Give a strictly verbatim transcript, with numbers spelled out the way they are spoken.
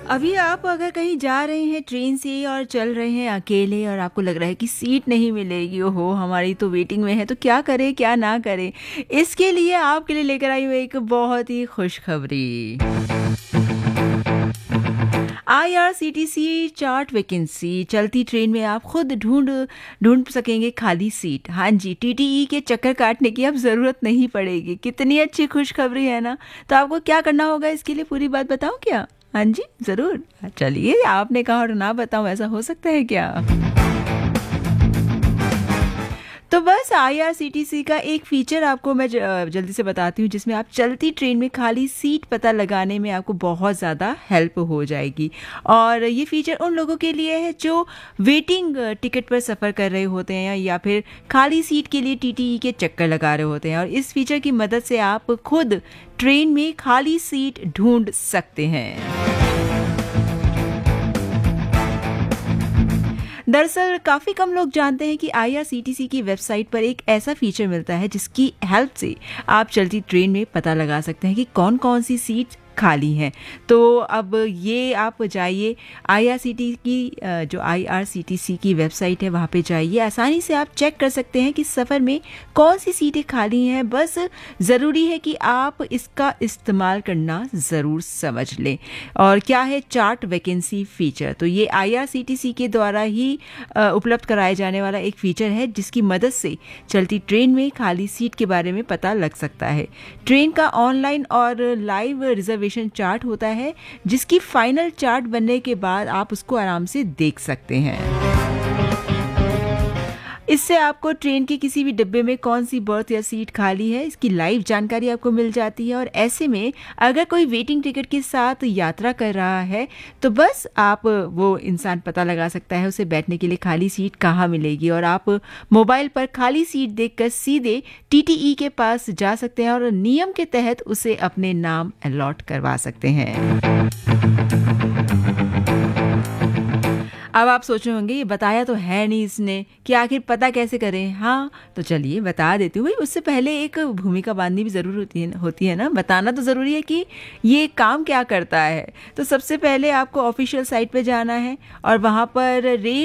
अभी आप अगर कहीं जा रहे हैं ट्रेन से और चल रहे हैं अकेले और आपको लग रहा है कि सीट नहीं मिलेगी, ओहो हमारी तो वेटिंग में है, तो क्या करें क्या ना करें। इसके लिए आपके लिए लेकर आई हूँ एक बहुत ही खुशखबरी। आईआरसीटीसी चार्ट वैकेंसी, चलती ट्रेन में आप खुद ढूंढ ढूंढ सकेंगे खाली सीट। हाँ जी, टीटीई के चक्कर काटने की अब ज़रूरत नहीं पड़ेगी। कितनी अच्छी खुशखबरी है ना। तो आपको क्या करना होगा, इसके लिए पूरी बात बताऊं क्या? हाँ जी ज़रूर। चलिए, आपने कहा और ना बताऊं, ऐसा हो सकता है क्या? तो बस आईआरसीटीसी का एक फीचर आपको मैं ज- जल्दी से बताती हूँ, जिसमें आप चलती ट्रेन में खाली सीट पता लगाने में आपको बहुत ज़्यादा हेल्प हो जाएगी। और ये फीचर उन लोगों के लिए है जो वेटिंग टिकट पर सफ़र कर रहे होते हैं या फिर खाली सीट के लिए टीटीई के चक्कर लगा रहे होते हैं। और इस फीचर की मदद से आप खुद ट्रेन में खाली सीट ढूंढ सकते हैं। दरअसल काफ़ी कम लोग जानते हैं कि आईआरसीटीसी की वेबसाइट पर एक ऐसा फीचर मिलता है जिसकी हेल्प से आप चलती ट्रेन में पता लगा सकते हैं कि कौन कौन सी सीट खाली हैं। तो अब ये आप जाइए आईआरसीटी की अ, जो आईआरसीटीसी की वेबसाइट है वहाँ पे जाइए, आसानी से आप चेक कर सकते हैं कि सफ़र में कौन सी सीटें खाली हैं। बस ज़रूरी है कि आप इसका इस्तेमाल करना ज़रूर समझ लें। और क्या है चार्ट वैकेंसी फीचर? तो ये आईआरसीटीसी के द्वारा ही अ, उपलब्ध कराए जाने वाला एक फीचर है जिसकी मदद से चलती ट्रेन में खाली सीट के बारे में पता लग सकता है। ट्रेन का ऑनलाइन और लाइव रिजर्वेशन चार्ट होता है, जिसकी फाइनल चार्ट बनने के बाद आप उसको आराम से देख सकते हैं। इससे आपको ट्रेन के किसी भी डिब्बे में कौन सी बर्थ या सीट खाली है, इसकी लाइव जानकारी आपको मिल जाती है। और ऐसे में अगर कोई वेटिंग टिकट के साथ यात्रा कर रहा है तो बस आप वो इंसान पता लगा सकता है उसे बैठने के लिए खाली सीट कहाँ मिलेगी। और आप मोबाइल पर खाली सीट देखकर सीधे टीटीई के पास जा सकते हैं और नियम के तहत उसे अपने नाम अलॉट करवा सकते हैं। अब आप सोच रहे होंगे ये बताया तो है नहीं इसने, कि आखिर पता कैसे करें। हाँ तो चलिए बता देती हूँ भाई, उससे पहले एक भूमिका बांधनी भी ज़रूर होती है होती है ना। बताना तो ज़रूरी है कि ये काम क्या करता है। तो सबसे पहले आपको ऑफिशियल साइट पे जाना है और वहाँ पर रेल